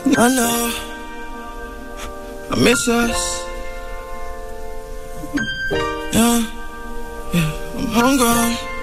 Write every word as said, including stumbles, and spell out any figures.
I know I miss us. Yeah, yeah, I'm homegrown.